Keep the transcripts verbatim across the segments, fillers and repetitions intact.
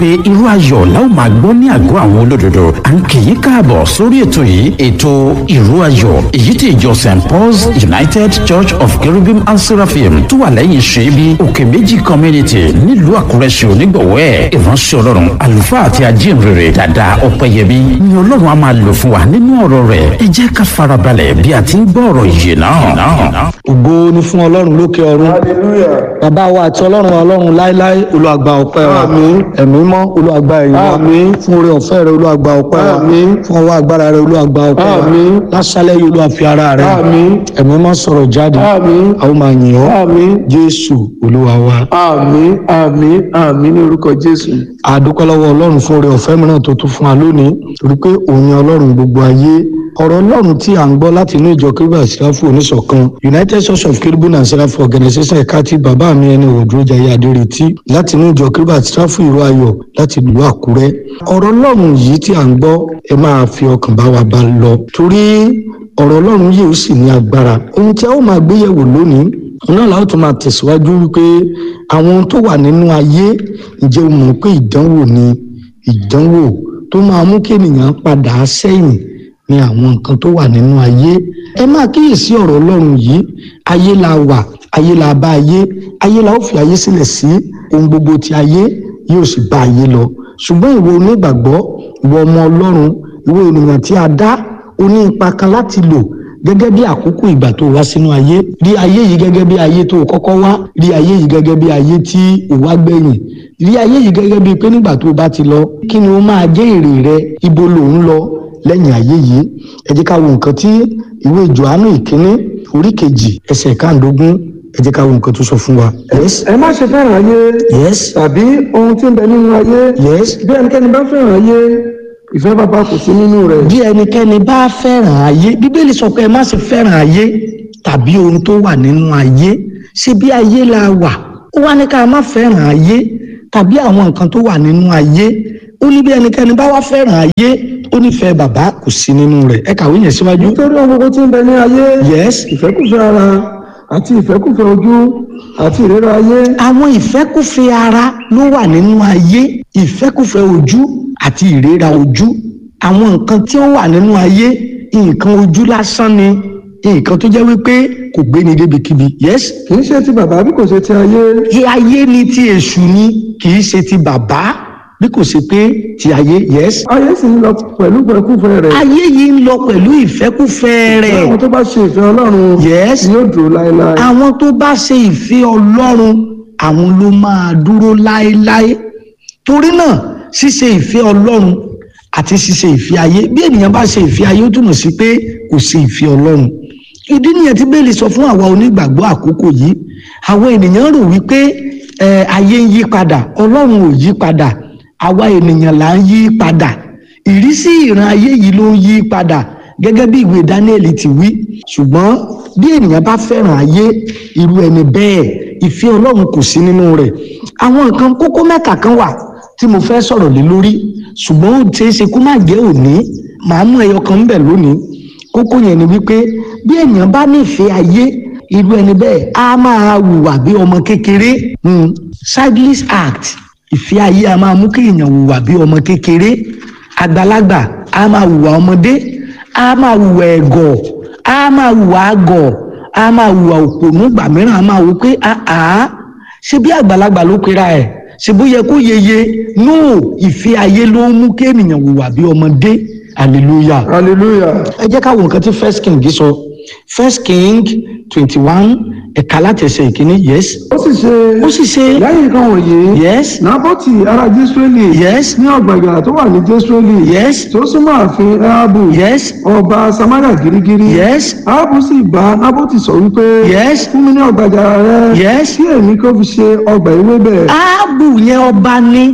wípé irú ayọ̀ la ó máa gbọ́ ní àgọ́ àwọn olódodo. à ń kì í káàbọ̀ sórí ètò yìí, ètò ìró ayọ̀, èyí tí ìjọ Saint Paul's United Church of Cherubim and Seraphim tó wà lẹ́yìn ṣẹ́bi òkè méjì community nílùú Àkúrẹ́ ṣe onígbọ̀wọ́ ẹ̀. ìránṣẹ́ Ọlọ́run àlùfáà àti ajínrere Dàda Ọpẹ́yẹmí ni Ọlọ́run á máa lò fún wa nínú ọ̀rọ̀ rẹ̀. ẹ jẹ́ ká farabalẹ̀ bí a ti ń gbọ́ ọ̀rọ̀ ìyè náà. ògo ni fún Ọlọ́run lókè ọ̀run. bàbá wa àti Ọlọ́run Ọlọ́run láéláé, Olúwa gba ọpẹ́ wa. ẹ̀mí mọ́, Olúwa gba ìyìn wa. fún oore ọ̀fẹ́ rẹ, Olúwa gba ọpẹ́ wa. fún ọwọ́ agbára rẹ, Olúwa gba ọpẹ́ wa. lásàlẹ̀ yìí, Olúwa fi ara rẹ. ẹ̀mí mọ́ sọ̀rọ̀ jáde. àwọn máa yìn ọ́. Jésù Olúwa wa. àmín àmín àmín ní orúkọ Jésù. a dúpẹ́ lọ́wọ́ Ọlọ́run fún oore ọ̀fẹ́ mìíràn tó tún fún wa lónìí, torí pé òun ni Ọlọ́run gbogbo ayé. ọ̀rọ̀ Ọlọ́run tí à ń gbọ́ láti inú ìjọ Kérúbù àti Séráfù oníṣọ̀kan United Church of Cherubim and Seraphim Organization ẹ̀ka tí bàbá mi ẹni Òdúrójayé Adéretí láti inú ìjọ Kérúbù àti Séráfù ìró ayọ̀ láti ìlú Àkúrẹ́. ọ̀rọ̀ Ọlọ́run yìí tí à ń gbọ́, ẹ máa fi ọkàn bá wa bá lọ, torí ọ̀rọ̀ Ọlọ́run yìí ó sì ní agbára. ohun tí a ó máa gbé yẹ̀wò lónìí náà la ó tún máa tẹ̀síwájú wípé àwọn ohun tó wà nínú ayé, ǹjẹ́ o mọ̀ pé ìdánwò ni ìdánwò tó máa mú kí ènìyàn padà sẹ́yìn ní àwọn nǹkan tó wà nínú ayé. ẹ máa kíyèsí ọ̀rọ̀ Ọlọ́run yìí. ayé la wà, ayé la bá ayé, ayé la ó fi ayé sílẹ̀ sí. ohun gbogbo ti ayé yóò sì bá ayé lọ. ṣùgbọ́n ìwọ onígbàgbọ́, ìwọ ọmọ Ọlọ́run, ìwọ ènìyàn tí a dá, o ní ipa kan láti lò gẹ́gẹ́ bí àkókò ìgbà tó wá sínú ayé. rí ayé yìí gẹ́gẹ́ bí ayé tó kọ́kọ́ wá, rí ayé yìí gẹ́gẹ́ bí ayé tí ò wá gbẹ̀yìn, rí ayé yìí gẹ́gẹ́ bí pé nígbà tó bá ti lọ, kí ni ó máa jẹ́ èrè rẹ, ibo lò ń lọ lẹ́yìn ayé yìí. ẹ jẹ́ ká wo nǹkan tí ìwé Jòhánù ìkíní orí kejì ẹsẹ̀ ìkàndógún, ẹ jẹ́ ká wo nǹkan tó sọ fún wa. yes. ẹ má ṣe fẹ́ràn ayé yes. tàbí ohun tí ń bẹ nínú ayé. yes. bí ẹnikẹ́ni bá fẹ́ràn ayé, ìfẹ́ bàbá kò sí nínú rẹ̀. bí ẹnikẹ́ni bá fẹ́ràn ayé, Bíbélì sọ pé ẹ má ṣe fẹ́ràn ayé tàbí ohun tó wà nínú ayé. ṣé bí ayé la wà, ó wá ní ká má fẹ́ràn ayé tàbí àwọn nǹkan tó wà nínú ayé. ó ní bí ẹnikẹ́ni bá wá fẹ́ràn ayé, ó nífẹ̀ẹ́ bàbá kò sí nínú rẹ̀. ẹ kàwé yẹn síwájú. nítorí ohun gbogbo tí ń bẹ ní ayé. yes. ìfẹ́kùfẹ́ ara àti ìfẹ́kùfẹ́ ojú àti ìríra ayé. àwọn ìfẹ́kùfẹ́ ara ló wà nínú ayé, ìfẹ́kùfẹ́ ojú àti ìríra ojú. àwọn nǹkan tí ó wà nínú ayé, nǹkan ojú lásán ni, nǹkan tó jẹ́ wípé kò gbé ní débikíbi. yes. kì í ṣe ti bàbá bí kò ṣe ti ayé. ti ayé ni ti èṣù ni, kì í ṣe ti bàbá bí kò ṣe pé ti ayé. yes. ayé sì ń lọ pẹ̀lú ìfẹ́kùfẹ́ rẹ̀. ayé yìí ń lọ pẹ̀lú ìfẹ́kùfẹ́ rẹ̀. àwọn tó bá ṣe ìfẹ́ Ọlọ́run yes. yóò dúró láéláé. àwọn tó bá ṣe ìfẹ́ Ọlọ́run, àwọn ló máa dúró láéláé. torí náà, ṣíṣe ìfẹ́ Ọlọ́run àti ṣíṣe ìfẹ́ ayé, bí ènìyàn bá ṣe ìfẹ́ ayé, ó túmọ̀ sí pé kò sí ìfẹ́ Ọlọ́run. ìdí nìyẹn tí Bíbélì sọ fún àwa onígbàgbọ́ àkókò yìí. àwọn ènìyàn rò wípé ẹ ayé ń yí padà, Ọlọ́run ò yí padà, àwa ènìyàn là ń yí padà. ìrísí ìran ayé yìí ló ń yí padà, gẹ́gẹ́ bí ìwé Dáníẹ́lì ti wí. ṣùgbọ́n bí ènìyàn bá fẹ́ràn ayé, irú ẹni bẹ́ẹ̀ ìfẹ́ Ọlọ́run kò sí nínú rẹ̀. àwọn nǹkan kókó mẹ́ta kan wà tí mo fẹ́ sọ̀rọ̀ lé lórí, ṣùgbọ́n ó ṣeé ṣe kó má jẹ́ òní. màá mú ẹyọ kan ńbẹ̀ lónìí. kókó yẹn ni wípé bí ènìyàn bá nífẹ̀ẹ́ ayé, irú ẹni bẹ́ẹ̀ á máa hùwà bí ọmọ kékeré. childish act. ìfẹ́ ayé a máa mú kí èèyàn hùwà bí ọmọ kékeré. àgbàlagbà a máa hùwà ọmọdé, a máa hùwà ẹ̀gọ̀, a máa hùwà àgọ̀, a máa hùwà òpònú. gbà mìíràn a máa wò pé àá ṣe bí àgbàlagbà ló pera ẹ̀, ṣe bó yẹ kó yeye. no, ìfẹ́ ayé ló ń mú kí ènìyàn hùwà bí ọmọdé. hallelujah. hallelujah. ẹ jẹ́ ká wo nǹkan tí first king sọ. first king twenty one ẹ̀ka láti ẹsẹ̀ ìkíní. yes. ó sì ṣe ó sì ṣe lẹ́yìn nǹkan wọ̀nyí. yes. Nábọ́tì ará Jesreeli. yes. ní ọgbà ìgbàlà tó wà ní Jesreeli. yes. tó súnmọ́ ààfin Ahabu. yes. ọba Samaria gírígírí. yes. Ahabu sì bá Nábọ́tì sọ wípé. yes. fún mi ní ọgbà àjàrà rẹ. yes. kí èmi kó fi ṣe ọgbà ewébẹ̀. Ahabu yẹn ọba ni,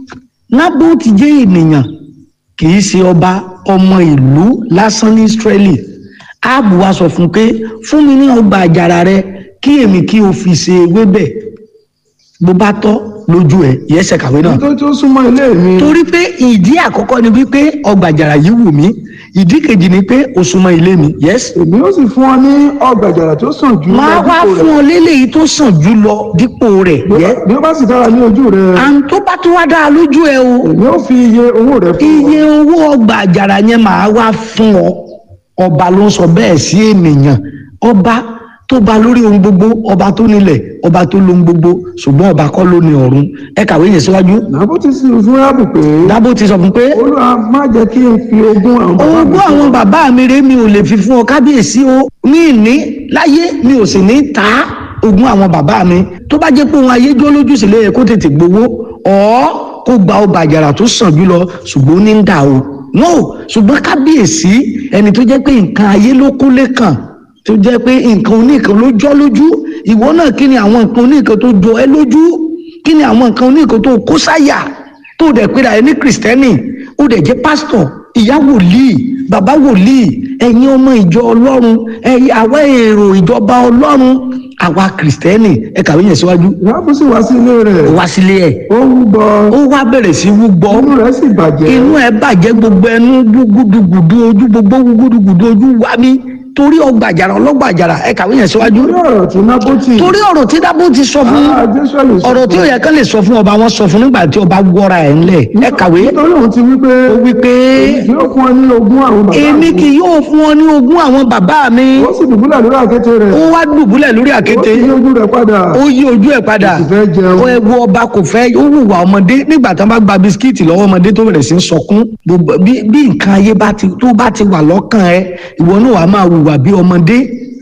Nábọ́tì jẹ́ ènìyàn, kì í ṣe ọba, ọmọ ìlú lásán ní Israeli. Ahabu wá sọ fún pé fún mi ní ọgbà àjàrà rẹ kí èmi kí o fi ṣe ewébẹ̀ bó bá tọ́ lójú ẹ̀. yẹ́sẹ̀ kàwé náà. nítorí tó súnmọ́ ilé mi. torí pé ìdí àkọ́kọ́ ni wípé ọgbà àjàrà yìí wù mí, ìdí kejì ni pé o súnmọ́ ilé mi. yes. èmi ó sì fún ọ ní ọgbà àjàrà tó sàn jù lọ máa wá dípò fún rẹ̀. ọ léléyìí tó sàn jù lọ dípò rẹ̀. Bí ó yẹ bá- bí ó bá sì dára ní ojú rẹ̀ à ń tó bá tó wá dáa lójú ẹ o. èmi ó fi iye owó rẹ̀ fún ọ. iye owó ọgbà àjàrà yẹn máa wá fún ọ. ọba ló ń sọ bẹ́ẹ̀ sí ènìyàn. ọba tó ba lórí ohun gbogbo, ọba tó nílẹ̀, ọba tó lóhun gbogbo, ṣùgbọ́n ọba kọ́ ló ní ọ̀run. ẹ kàwé yẹn síwájú. Nábótì sì fún Rábù pé dábò ti sọ fún pé Olúwa má jẹ́ kí n fi ogún àwọn bàbá mi ogún fún àwọn ọ. bàbá mi rèé mi ò lè fi fún ọ kábíyèsí o. mi ní láyé mi ò sì ní ta ogún àwọn bàbá mi. tó bá jẹ́ pé òun ayé jó lójú sílẹ̀ yẹ kó tètè gbowó ọ̀ kó gba ọgbà àjàrà tó sàn jù lọ, ṣùgbọ́n ó ní ń dà o. no ṣùgbọ́n kábíyèsí ẹni tó jẹ́ pé nǹkan ayé ló kó lẹ́kàn, tó jẹ́ pé nǹkan oníkan ló jọ́ lójú. ìwọ náà kí ni àwọn nǹkan oníkan tó jọ ẹ́ lójú? kí ni àwọn nǹkan oníkan tó kó sáyà tó dẹ̀ pé ra ẹ ní kìrìsìtẹ́nì, ó dẹ̀ jẹ́ pásítọ̀, ìyá wòlíì, bàbá wòlíì, ẹ̀yin ọmọ ìjọ ọlọ́run, ẹ̀yin àwa èrò ìjọba ọlọ́run, àwa kìrìsìtẹ́nì. ẹ kàwé yẹn síwájú. Rábù sì wá sí ilé ó rẹ̀ wá sílé ẹ̀, ó ń gbọ́ ó wá bẹ̀rẹ̀ sí wúgbọ́, inú rẹ̀ sì bàjẹ́. inú ẹ̀ bàjẹ́, gbogbo ẹnu gúdúgùdú ojú, gbogbo gúdúgùdú ojú wá ní torí ọgbà àjàrà ọlọ́gbà àjàrà. ẹ kàwé yẹn síwájú. Torí ọ̀rọ̀ tí Nábótì torí ọ̀rọ̀ tí dábò ti sọ fún, ará Jésúẹ́lì sọ ọ̀rọ̀ tí ó fún yẹ kán lè sọ fún ọba, wọn sọ fún nígbà tí ọba wọra ẹ̀ ńlẹ̀. ẹ kàwé. nítorí òun ti wí pé ó wí pé yóò fún ọ ní ogún àwọn bàbá èmi mi. kì yóò fún ọ ní ogún àwọn bàbá mi. ó sì dùbúlẹ̀ lórí àkéte rẹ̀. ó wá dùbúlẹ̀ lórí ó àkéte, sì yí ojú rẹ̀ padà. ó yí ojú ẹ̀ padà. Kò sì fẹ́ jẹun. ó ẹwu ọba kò fẹ́, ó hùwà ọmọdé. nígbà tí wọ́n bá gba bisikíìtì lọ́wọ́ ọmọdé tó bẹ̀rẹ̀ sí ń sọkún, gbogbo bí bí nǹkan ayé bá ti tó bá ti wà lọ́kàn ẹ, ìwọ náà wàá máa hùwà bí ọmọdé.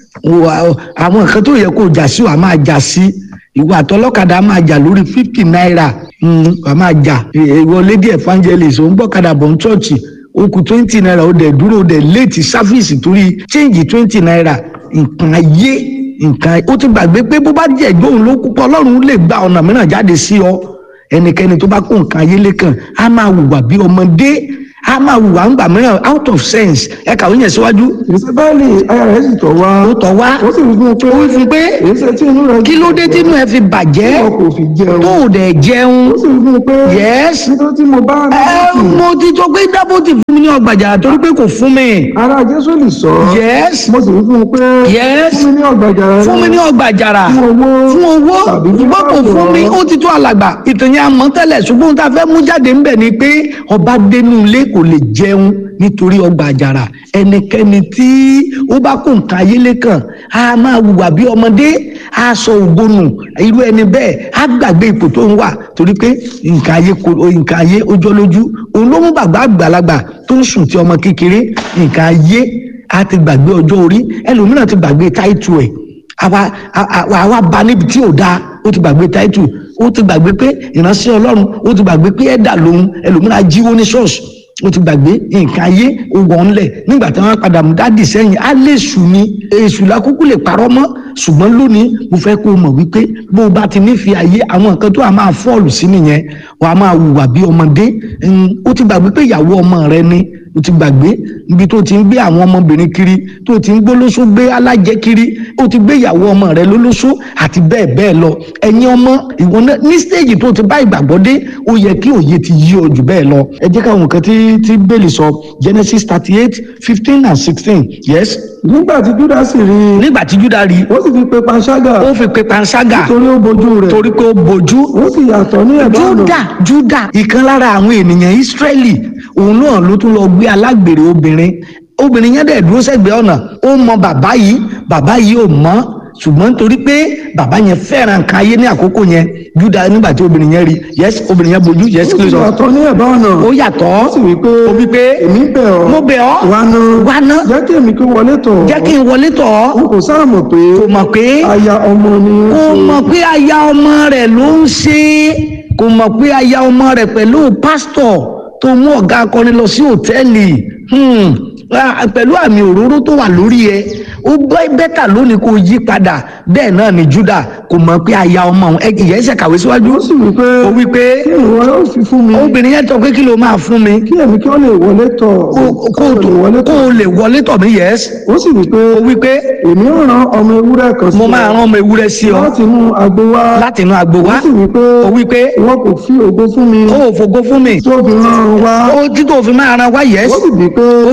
Wà- àwọn nǹkan tó yẹ kó jà sí wàá máa jà sí. ìwà àtọlọ́kadà máa jà lórí fifty naira. Mm, wàá máa jà. ìwọ lady evangelist ò ń gbọ́kadà bọ̀ ń chọ́ọ̀chì, ó kù twenty naira, ó dẹ̀ dúró, ó dẹ̀ léètì sáfíìsì torí change twenty naira. nǹkan ayé, nǹkan ó ti gbàgbé pé bó bá jẹ́ ìgbóhùn ló kúpọ̀, ọlọ́run lè gba ọ̀nà mìíràn jáde sí ọ. ẹnikẹ́ni tó bá kó nǹkan ayé lẹ́kàn á máa hùwà bí ọmọdé, á máa hùwà ńgbà mìíràn out of sense. ẹ kàwé yẹn síwájú. Ìsẹ́bẹ́lì aya rẹ̀ sì tọ̀ wá. ó tọ̀ wá, ó sì wí fún un pé ó wí fún un pé èyí ṣe tí inú rẹ̀ kí ló dé tínú ẹ fi bàjẹ́ tí wọn kò fi jẹun. tó ò dẹ̀ jẹun. ó sì wí fún un pé Yes. nítorí tí mo bá ẹ Nábótì mo ti sọ pé dábòtì fún mi ní ọgbà àjàrà torí pé kò fún mi. ará Jésúẹ́lì sọ. Yes. mo sì wí fún un pé Yes. fún mi ní ọgbà àjàrà rẹ̀. fún mi ní ọgbà àjàrà fún owó fún owó tàbí fún ṣùgbọ́n kò fún mi. ó ti tó alàgbà ìtàn yẹn àmọ́ tẹ́lẹ̀, ṣùgbọ́n ohun tá a fẹ́ mú jáde ńbẹ̀ ni pé ọba dénú ilé kò lè jẹun nítorí ọgbà àjàrà. ẹnikẹ́ni tí ó bá kó nǹkan ayé lẹ́kàn á máa hùwà bí ọmọdé, á sọ ògbónù. irú ẹni bẹ́ẹ̀ á gbàgbé ipò tó ń wà torí pé nǹkan ayé kò- nǹkan ayé ó jọ lójú. òun ló mú bàbá àgbàlagbà tó ń sùn tí ọmọ kékeré. nǹkan ayé á ti gbàgbé ọjọ́ orí, ẹlòmíràn ti gbàgbé táìtù ẹ̀, àwa àwa àwa bá níbi tí ò dáa. ó ti gbàgbé táìtù, ó ti gbàgbé pé ìránṣẹ́ ọlọ́run, ó ti gbàgbé pé ẹ̀dà lòun, ẹlòmíràn jíwó ní ṣọ́ọ̀ṣì. ó ti gbàgbé nǹkan ayé ó wọ̀ ńlẹ̀. nígbà tí wọ́n padà mú dádì sẹ́yìn, á lè sù ní èṣù lákòókò lè parọ́ mọ́. ṣùgbọ́n lónìí mo fẹ́ kó o mọ̀ wípé bó o bá ti nífẹ̀ẹ́ ayé, àwọn nǹkan tó a máa fọ́ọ̀lù sí nìyẹn. wà á máa hùwà bí ọmọdé. Mm, ó ti gbàgbé pé ìyàwó ọmọ rẹ ni, ó ti gbàgbé níbi tó ti ń gbé àwọn ọmọbìnrin kiri, tó ti ń gbólóṣó gbé alájẹ kiri, ó ti gbé ìyàwó ọmọ rẹ lólóṣó àti bẹ́ẹ̀ bẹ́ẹ̀ lọ. ẹ̀yin ọmọ ìwọ náà ní stéèjì tó ti bá ìgbàgbọ́ dé, ó yẹ kí òye ti yí ọ jù bẹ́ẹ̀ lọ. ẹ jẹ́ káwọn nǹkan tí tí bẹ́ẹ̀lì sọ, Genesis thirty eight fifteen and sixteen. yes. nígbà tí Júdà sì rí i nígbà tí Júdà rí, ó sì fi pe panṣágà ó fi pe panṣágà torí ó bojú rẹ̀ torí pé ó bojú. ó sì yàtọ̀ ní ẹ̀bá ọ̀nà. Júdà Júdà ìkan lára àwọn ènìyàn Ísírẹ́lì, òun náà ló tún lọ gbé alágbèrè obìnrin. obìnrin yẹn dẹ̀ dúró sẹ́gbẹ̀ẹ́ ọ̀nà, ó mọ bàbá yìí, bàbá yìí ò mọ̀, ṣùgbọ́n torí pé bàbá yẹn fẹ́ràn nǹkan ayé ní àkókò yẹn. Júdà nígbà tí obìnrin yẹn rí, yes, obìnrin yẹn bojú, yes, ó kí ló sì sọ? yàtọ̀ ní ẹ̀bá ọ̀nà. ó yàtọ̀. ó sì wí pé ó wí pé èmi bẹ̀ ọ́ mo bẹ̀ ọ́ wá ná wá ná jẹ́ kí èmi kí wọlé tọ̀ ọ́. jẹ́ kí n wọlé tọ̀ ọ́. n kò sáà mọ̀ pé kò mọ̀ pé aya ọmọ ni ó kò ṣe. mọ̀ pé aya ọmọ rẹ̀ ló ń ṣe é. kò mọ̀ pé aya ọmọ rẹ̀ pẹ̀lú pásítọ̀ tó mú ọ̀gá akọrin lọ sí òtẹ́ẹ̀lì. Hmm. Ah, pẹ̀lú àmì òróró tó wà lórí ẹ, ó bẹ́ bẹ́tà lónìí kó yí padà. bẹ́ẹ̀ náà ni Júdà kò mọ̀ pé aya ọmọ òun, ìyẹn ṣe kàwé síwájú. ó sì wí pé ó wí pé kí ìwọ yóò fi fún mi obìnrin yẹn tọ́ pé kí ló máa fún mi kí èmi kí ó lè wọlé tọ̀ kó kó kó lè wọlé kó tọ̀. o lè wọlé tọ̀ mí. yes. ó sì wí pé ó wí pé èmi ó rán ọmọ ewúrẹ́ kan sí mo ọ máa rán ọmọ ewúrẹ́ sí ọ láti inú agbo wá. láti inú agbo wá. ó sì wí pé ó wí pé wọn kò fi ògo fún mi ó ò fògo fún mi tó fi rán an wá. ó tí tó fi máa ran wá. yes. ó sì wí pé ó bí pé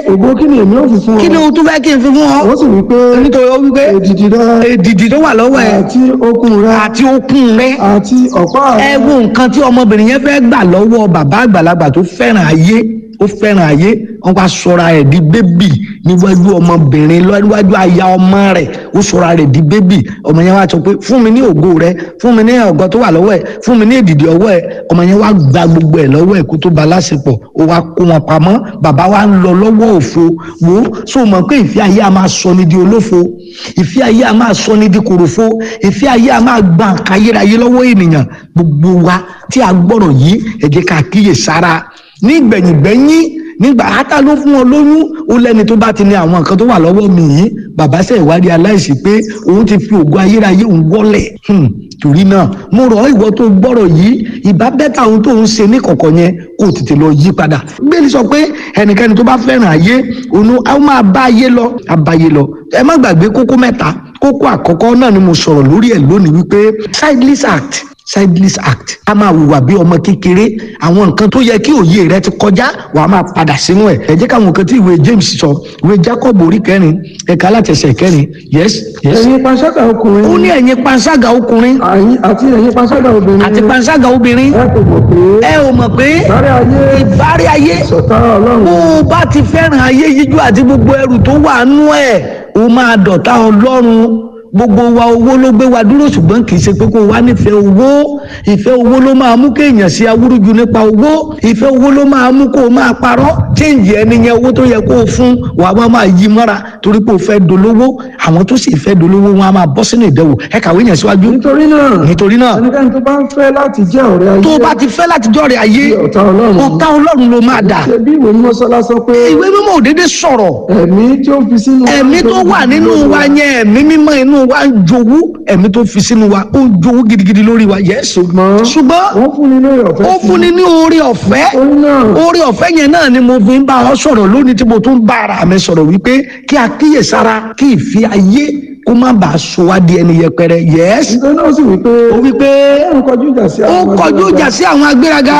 ògo kí ni èmi ò fi fún ọ. kí ni o tún fẹ́ kí n fi fún ọ. ó sì wí pé nítorí ó wí pé èdìdì rẹ èdìdì tó wà lọ́wọ́ ẹ àti okùn rẹ àti okùn rẹ àti ọ̀pá rẹ. ẹ wo nǹkan tí ọmọbìnrin yẹn fẹ́ gbà lọ́wọ́ bàbá àgbàlagbà tó fẹ́ràn ayé ó fẹ́ràn ayé wọn wá sọra ẹ̀ di bébì níwájú ọmọbìnrin níwájú aya ọmọ rẹ̀ ó sọra rẹ̀ di bébì ọmọ yẹn wá sọ pé fún mi ní ògo rẹ fún mi ní ọ̀gọ́ tó wà lọ́wọ́ ẹ̀ fún mi ní èdìdì ọwọ́ ẹ̀ ọmọ yẹn wá gba gbogbo ẹ̀ lọ́wọ́ ẹ̀ kó tó ba láṣepọ̀ ó wá kó wọn pamọ́ bàbá wa ń lọ lọ́wọ́ òfo wò ó sọ mọ̀ pé ìfẹ́ ayé a máa sọ ní di olófo ìfẹ́ ayé a máa sọ ní di kòròfo ìfẹ́ ayé a máa gba àkàyérayé lọ́wọ́ ènìyàn gbogbo wa tí a gbọ́rọ̀ yìí ẹ jẹ́ ká kíyè sára ní gbẹ̀yìngbẹ̀yìn nígbà átá ló fún ọ lóyún ó lẹ́ni tó bá ti ní àwọn nǹkan tó wà lọ́wọ́ mi yìí bàbá ṣe ìwádìí aláìsí pé òun ti fi ògo ayérayé òun wọlẹ̀ torí náà mo rọ̀ ìwọ tó gbọ́rọ̀ yìí ìbá bẹ́tà ohun tó ń ṣe ní kọ̀kọ̀ yẹn kó o tètè lọ yí padà gbélé sọ pé ẹnikẹ́ni tó bá fẹ́ràn ayé òun á máa bá ayé lọ àbáyé lọ ẹ má gbàgbé kókó mẹ́ta kókó àkọ́kọ́ náà ni mo sọ̀rọ̀ lórí ẹ̀ lónìí wípé childless act childless act a máa hùwà bí ọmọ kékeré àwọn nǹkan tó yẹ kí òye rẹ ti kọjá wàá máa padà sínú ẹ ẹ jẹ́ káwọn nǹkan tí ìwé James sọ ìwé Jacob orí kẹrin ẹ̀ka alátẹsẹ̀ kẹrin yes yes. ẹ̀yin panṣágà ọkùnrin. ó ní ẹ̀yin panṣágà ọkùnrin. àti ẹ̀yin panṣágà obìnrin. àti panṣágà obìnrin. ẹ kò mọ̀ pé. ẹ ò mọ̀ pé. ìbárẹ́ ayé. ìbárẹ́ ayé. ìṣọ̀tá Ọlọ́run. bó o bá ti fẹ́ràn ayé yíjú àti gbogbo ẹrù tó wà nú ẹ̀ o máa dọ̀tá Ọlọ́run gbogbo wa owó ló gbé wa dúró ṣùgbọ́n kì í ṣe pé kó wá nífẹ̀ẹ́ owó ìfẹ́ owó ló máa mú kéèyàn sí awúrúju nípa owó ìfẹ́ owó ló máa mú kó o máa parọ́ chéǹjì ẹni yẹn owó tó yẹ kó o fún wàá máa máa yí mọ́ra torí pé o fẹ́ dolówó àwọn tó sì fẹ́ dolówó wọn á máa bọ́ sínú ìdẹ̀wò ẹ kàwé yẹn síwájú. nítorí náà nítorí náà ẹnikẹ́ni tó bá ń fẹ́ láti jẹ́ ọ̀rẹ́ ayé tó bá ti fẹ́ láti jẹ́ ọ̀rẹ́ ayé ọ̀tá Ọlọ́run ọ̀tá Ọlọ́run ló máa dà. ṣe bí ìwé mímọ́ sọ́lá sọ pé ìwé mímọ́ ò déédéé sọ̀rọ̀ ẹ̀mí tí ó fi sínú ẹ̀mí tó wà nínú wa yẹn ẹ̀mí mímọ́ inú wa ń jowú ẹ̀mí tó fi sínú wa ó ń jowú gidigidi lórí wa yẹ ṣùgbọ́n ṣùgbọ́n ó fúnni lórí ọ̀fẹ́ ó fúnni ní orí ọ̀fẹ́ orí náà orí ọ̀fẹ́ yẹn náà ni mo fi ń bá ọ sọ̀rọ̀ lónìí tí mo tún bá ara mi sọ̀rọ̀ wípé kí a kíyèsára kí ìfi ayé kó má bàa sọ wá di ẹni yẹpẹrẹ yẹs. nítorí náà ó sì wí pé ó wí pé ó kọjú ìjà sí ó àwọn kọjú ìjà sí àwọn agbéraga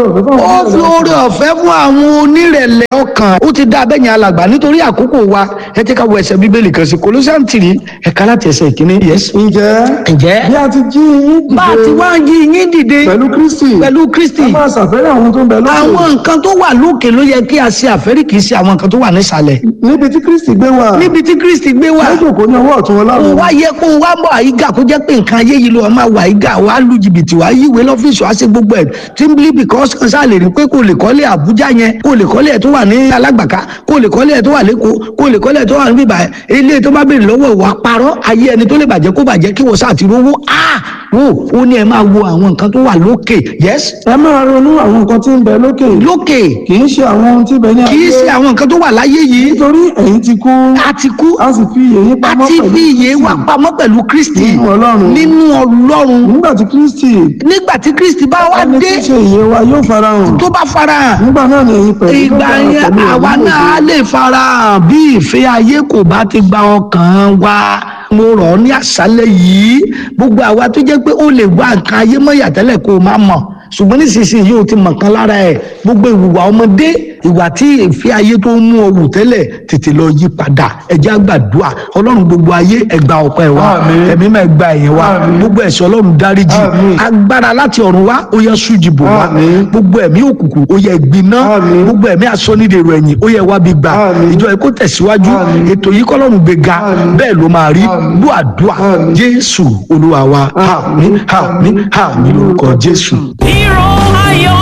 ó fi oore ọ̀fẹ́ fún àwọn onírẹ̀lẹ̀ ọkàn ó ti dá abẹ́yẹn alàgbà nítorí àkókò wa ẹ jẹ́ ká wo ẹsẹ̀ bíbélì kan sí Colossians three ẹ̀ka láti ẹsẹ̀ ìkíní yẹs. ǹjẹ́ ǹjẹ́ bí a ti jí yín dìde bá a ti wá ń jí yín dìde pẹ̀lú Kristi pẹ̀lú Kristi ẹ máa ṣàfẹ́rẹ́ àwọn tó ń bẹ lókè àwọn nǹkan tó wà lókè ló yẹ kí a ṣe àfẹ́rí kì í ṣe àwọn nǹkan tó wà nísàlẹ̀ níbi tí Kristi gbé wà níbi tí Kristi gbé wà lójòkó ní ọwọ́ ọ̀tún kó Ọlọ́run wá yẹ kó wá bọ̀ àyíká kó jẹ́ pé nǹkan ayé yìí ló máa wà àyíká wà á lu jìbìtì wà á yíwèé lọ́fíìsì wà á ṣe gbogbo ẹ̀ simply because kan sáà lè rí pé kò lè kọ́lé Àbújá yẹn kò lè kọ́lé ẹ̀ tó wà ní Alágbàká kò lè kọ́lé ẹ̀ tó wà lẹ́kọ̀ọ́ kò lè kọ́lé ẹ̀ tó wà ní bíbá ẹ̀ ilé tó bá béèrè lọ́wọ́ ìwà parọ́ ayé ẹni tó lè bàjẹ́ kó bàjẹ́ kí wọ́n sáà ti rówó ah wo ó ní ẹ máa wo àwọn nǹkan tó wà lókè yes. ẹ máa ronú àwọn nǹkan tí ń bẹ lókè lókè kì í ṣe àwọn ohun tí ń bẹ ní ayé kì í ṣe àwọn nǹkan tó wà láyé yìí nítorí ẹ̀yin ti kú a ti kú a sì fi ìyè yín a pamọ́ ti pẹ̀lú fi ìyè wa pamọ́ pẹ̀lú Kristi nínú Ọlọ́run nínú Ọlọ́run nígbà tí Kristi nígbà tí Kristi bá wá ẹni tí dé ń ṣe ìyè wa yóò farahàn tó bá farahàn nígbà náà ni ẹ̀yin pẹ̀lú ìgbà yẹn àwa náà lè farahàn bí ìfẹ́ ayé kò bá ti gba ọkàn wa mo rọ̀ ọ́ ní àṣálẹ́ yìí gbogbo àwa tó jẹ́ pé ó lè wá nǹkan ayé mọ́yà tẹ́lẹ̀ kó o má mọ̀ ṣùgbọ́n nísinsìnyí yóò ti mọ̀ kan lára ẹ̀ gbogbo ìwà ọmọdé ìwà tí ìfẹ́ ayé tó ń mú ọ wù tẹ́lẹ̀ tètè lọ yí padà ẹjẹ́ àgbàdua Ọlọ́run gbogbo ayé ẹgbà ọpẹ́ wa ẹ̀mí máa gba ẹ̀yìn wa gbogbo ẹ̀ṣẹ̀ Ọlọ́run dáríjì agbára láti ọ̀run wa ó yẹ sújìbò wa gbogbo ẹ̀mí òkùnkùn ó yẹ gbiná gbogbo ẹ̀mí asọ́nídèrò ẹ̀yìn ó yẹ wábi gbà ìjọ ẹ̀ kó tẹ̀síwájú ètò yìí kọ́lọ́run gbé ga bẹ́ẹ̀ ló máa rí gbọ́ àdúrà Jésù Olúwa wa àmín àmín àmín lórúkọ Jésù. Hero ayọ̀.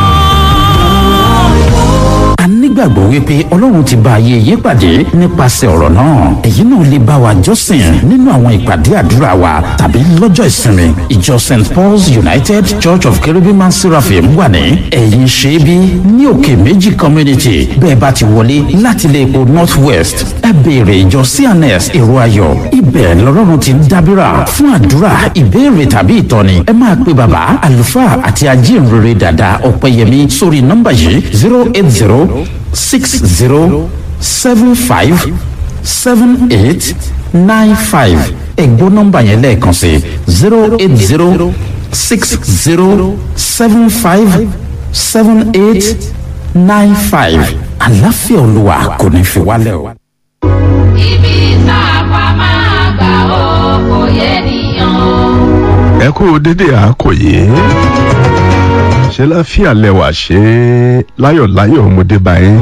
a nígbàgbọ́ wípé Ọlọ́run ti bá ayé yín pàdé nípasẹ̀ ọ̀rọ̀ náà èyí náà lè bá wa jọ́sìn nínú àwọn ìpàdé àdúrà wa tàbí lọ́jọ́ ìsinmi ìjọ Saint Paul's United Church of Cherubim and Seraphim wà ní ẹ̀yìn ṣẹ́bí ní òkè méjì community bẹ́ẹ̀ bá ti wọlé láti ilé epo north west ẹ béèrè ìjọ C N S èrò ayọ̀ ibẹ̀ lọ́lọ́run ti ń dábìrà fún àdúrà ìbéèrè tàbí ìtọ́ni ẹ máa pe bàbá àlùfáà àti ajínrere dàda ọ̀pẹ̀yẹmí sórí nọ́mbà yìí zero eight zero six zero seven five seven eight nine five ẹ̀gbọ́n nọ́mbà yẹn lẹ́ẹ̀kan sí zero eight zero six zero seven five seven eight nine five àlàáfíà olúwa kò ní fi wálẹ̀ o. ibi sáàpà máa gbà ó kò yé nìyàn. ẹ kú dédé àkòyé ṣe láfíà lẹwà ṣe láyọ̀láyọ̀ ọmọdé báyìí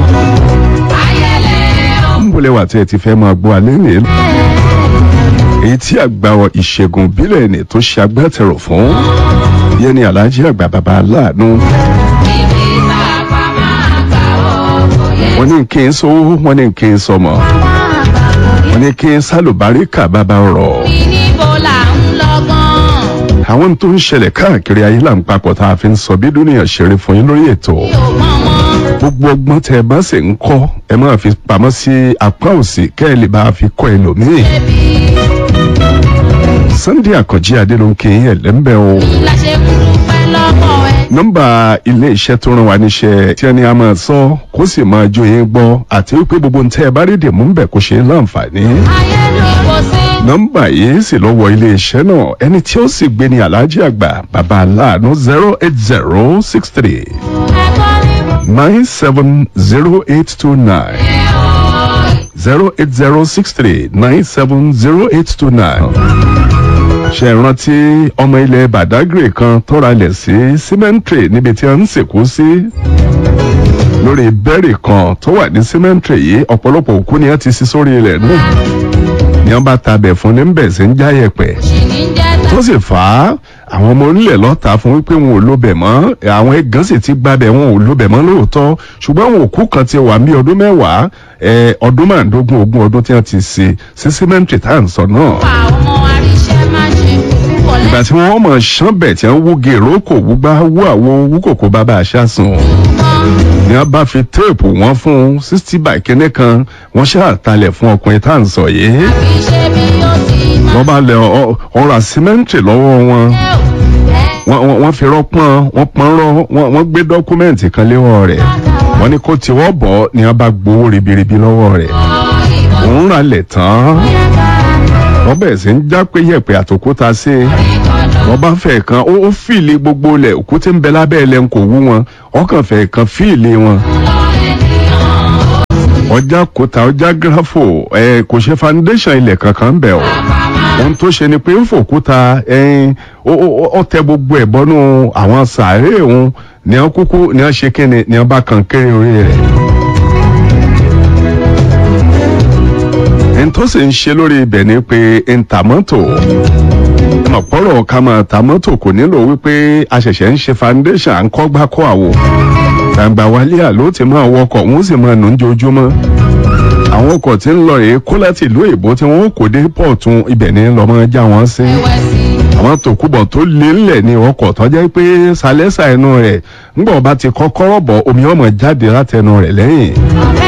ń bọ̀ lẹ́wà tí ẹ ti fẹ́ máa gbọ́ alẹ́ rèé èyí tí àgbà ìṣègùn bílẹ̀ ni tó ṣe agbátẹrù fún yẹn ni aláàjì àgbà bàbá aláàánú. wọ́n ní kí n so wọ́n ní kí n sọmọ wọ́n ní kí n sálùbáríkà bàbá ọ̀rọ̀. àwọn tó ń ṣẹlẹ̀ káàkiri ayé là ń papọ̀ tá a fi ń sọ bí dúnìyàn ṣeré fún yín lórí ètò. gbogbo ọgbọ́n tẹ ẹ bá sì ń kọ́ ẹ máa fi pamọ́ sí apá òsì kẹ́ ẹ lè bá a fi kọ́ ẹlòmíì. Sunday Àkànjí Adélónkè ẹlẹ́mbẹ́ o. nọ́mbà ilé iṣẹ́ tó rán wa níṣẹ́ tí ẹni a máa sọ kó sì máa jó yín gbọ́ àti wípé gbogbo ń tẹ́ ẹ bá rí dìmú ń bẹ̀ kó ṣe láǹfààní. nọ́mbà yìí sì lọ́wọ́ ilé iṣẹ́ náà ẹni tí ó sì gbé ní aláàjì àgbà bàbá aláàánú zero eight zero six three nine seven zero eight two nine zero eight zero six three nine seven zero eight two nine. ṣe rántí ọmọ ilẹ̀ Badagry kan tọ́ra lẹ̀ sí cemetery níbi tí a ń sìnkú sí lórí bẹ́ẹ̀rì kan tó wà ní cemetery yìí ọ̀pọ̀lọpọ̀ òkú ni a ti sí sórí ilẹ̀ náà ni wọ́n bá tabẹ̀ fún ní bẹ̀ sí ń jáyẹ̀pẹ̀ tó sì fà á àwọn ọmọ onílẹ̀ lọ́ta fún wípé wọn ò lóbẹ̀ mọ́ àwọn ẹ̀gán sì ti gbábẹ̀ wọn ò lóbẹ̀ mọ́ lóòótọ́ ṣùgbọ́n àwọn òkú kan ti wà ní ọdún mẹ́wàá ọdún márùndógún ogún ọdún tí wọ́n ti sí sí cemetery tá à ń sọ náà. ìgbà tí wọ́n mọ̀ ṣánbẹ̀ tí wọ́n wú gèrò kò wúgbá wú àwo wú kòkó bàbá àṣà sùn ni wọ́n bá fi téèpù wọn fún sixty by kínní kan wọ́n ṣàtàlẹ̀ fún ọkùnrin tá à ń sọ yìí wọ́n bá lẹ ọ̀rọ̀ àsímẹ́ǹtì lọ́wọ́ wọn wọ́n fi rọ́pọ́n wọ́n pọ́n rọ́ wọ́n gbé dọ́kúmẹ́ǹtì kan léwọ́ rẹ̀ wọ́n ní kó tiwọ́ bọ̀ ni wọ́n bá gbowó ribiribi lọ́wọ́ rẹ̀ òun rà lẹ̀ tán wọ́n bẹ̀rẹ̀ sí ń já pé yẹ̀pẹ̀ àtòkúta sí i wọ́n bá fẹ́ kan ó fìlì gbogbo lẹ̀ òkú tí ń bẹ lábẹ́ ilẹ̀ ń kò wú wọn ọkàn fẹ́ kan fìlì wọn. ọjà kòtà ọjà gírafò ẹ kò ṣe foundation ilẹ̀ kankan bẹ̀ ọ́ ohun tó ṣe ni pé ń fòkúta ẹyin ó tẹ gbogbo ẹ̀ bọ́nú àwọn sàárè òun ní wọ́n kúkú ní wọ́n ṣe kíni ní wọ́n bá kan kéré orí rẹ̀. ẹni tó sì ń ṣe lórí ibẹ̀ ni pé ń ta mọ́tò ọ̀pọ̀rọ̀ ká máa ta mọ́tò kò nílò wípé a ṣẹ̀ṣẹ̀ ń ṣe foundation à ń kọ́ gbá kọ́ àwò gbàǹgbà wálé àló ti máa wọkọ̀ wọ́n sì máa nù ń jojúmọ́ àwọn ọkọ̀ tí ń lọ rèé kó láti ìlú èbó tí wọ́n kò dé pọ̀tù ibẹ̀ ní lọ́mọ já wọn sí àwọn tòkúbọ̀ tó lé ńlẹ̀ ní ọkọ̀ tó jẹ́ pé sálẹ́sà ẹnu rẹ̀ ńgbọ̀n bá ti kọ́kọ́rọ́ bọ̀ omi ọmọ jáde látẹnu rẹ̀ lẹ́yìn